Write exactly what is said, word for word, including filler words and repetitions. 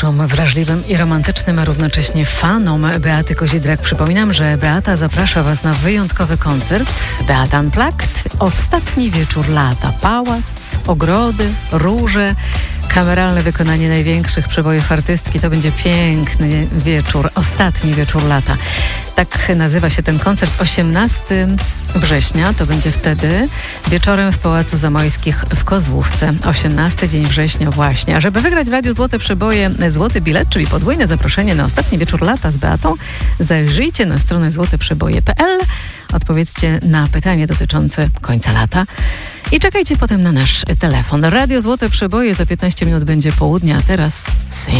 słuchaczom wrażliwym i romantycznym, a równocześnie fanom Beaty Kozidrak przypominam, że Beata zaprasza Was na wyjątkowy koncert Beata Unplugged. Ostatni wieczór lata. Pałac, ogrody, róże, kameralne wykonanie największych przebojów artystki. To będzie piękny wieczór, ostatni wieczór lata. Tak nazywa się ten koncert. osiemnastego września, to będzie wtedy wieczorem w Pałacu Zamojskich w Kozłówce. osiemnasty dzień września właśnie. A żeby wygrać w Radiu Złote Przeboje złoty bilet, czyli podwójne zaproszenie na ostatni wieczór lata z Beatą, zajrzyjcie na stronę złote przeboje kropka pe el, odpowiedzcie na pytanie dotyczące końca lata i czekajcie potem na nasz telefon. Radio Złote Przeboje za piętnaście minut będzie południa, a teraz